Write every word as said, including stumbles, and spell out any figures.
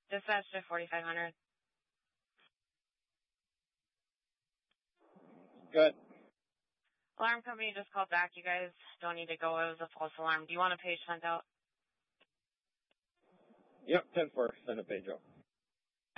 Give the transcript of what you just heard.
Dispatch to forty-five hundred. Good. Alarm company just called back. You guys don't need to go. It was a false alarm. Do you want a page sent out? Yep, ten four. Send a page out.